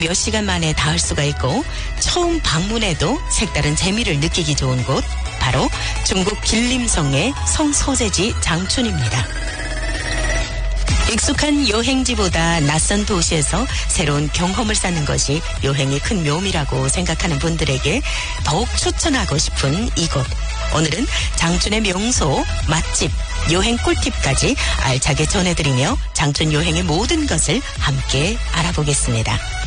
몇 시간 만에 닿을 수가 있고 처음 방문해도 색다른 재미를 느끼기 좋은 곳, 바로 중국 길림성의 성소재지 장춘입니다. 익숙한 여행지보다 낯선 도시에서 새로운 경험을 쌓는 것이 여행의 큰 묘미라고 생각하는 분들에게 더욱 추천하고 싶은 이곳. 오늘은 장춘의 명소, 맛집, 여행 꿀팁까지 알차게 전해드리며 장춘 여행의 모든 것을 함께 알아보겠습니다.